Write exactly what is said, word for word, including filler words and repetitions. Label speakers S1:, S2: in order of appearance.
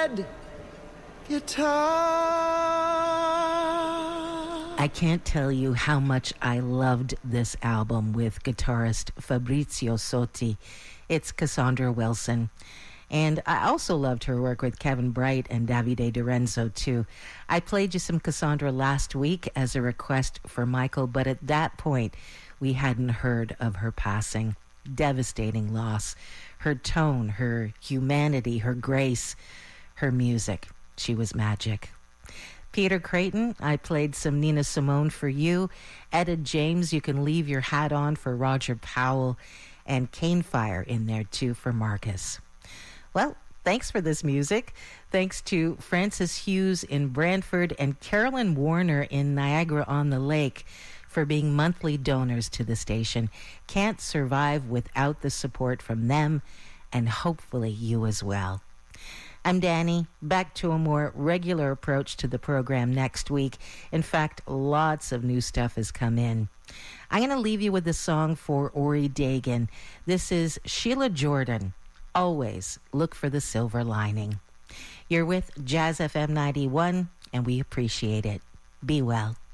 S1: sad guitar.
S2: I can't tell you how much I loved this album with guitarist Fabrizio Sotti. It's Cassandra Wilson. And I also loved her work with Kevin Bright and Davide Dorenzo, too. I played you some Cassandra last week as a request for Michael, but at that point, we hadn't heard of her passing. Devastating loss. Her tone, her humanity, her grace, her music. She was magic. Peter Creighton, I played some Nina Simone for you. Etta James, You Can Leave Your Hat On for Roger Powell. And Cane Fire in there, too, for Marcus. Well, thanks for this music. Thanks to Francis Hughes in Brantford and Carolyn Warner in Niagara-on-the-Lake for being monthly donors to the station. Can't survive without the support from them, and hopefully you as well. I'm Danny, back to a more regular approach to the program next week. In fact, lots of new stuff has come in. I'm going to leave you with a song for Ori Dagan. This is Sheila Jordan. Always look for the silver lining. You're with Jazz F M ninety-one, and we appreciate it. Be well.